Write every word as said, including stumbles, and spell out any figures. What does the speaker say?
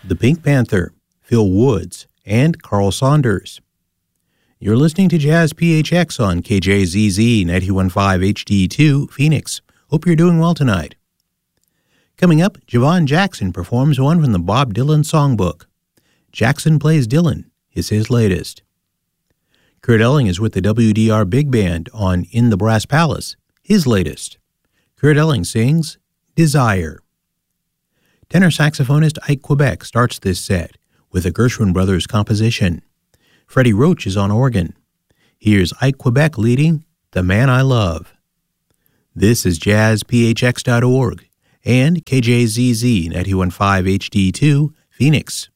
The Pink Panther, Phil Woods, and Carl Saunders. You're listening to Jazz P H X on K J Z Z ninety-one point five H D two, Phoenix. Hope you're doing well tonight. Coming up, Javon Jackson performs one from the Bob Dylan Songbook. Jackson Plays Dylan is his latest. Kurt Elling is with the W D R Big Band on In the Brass Palace, his latest. Kurt Elling sings Desire. Tenor saxophonist Ike Quebec starts this set with a Gershwin Brothers composition. Freddie Roach is on organ. Here's Ike Quebec leading The Man I Love. This is jazz p h x dot org and K J Z Z ninety-one point five H D two, Phoenix.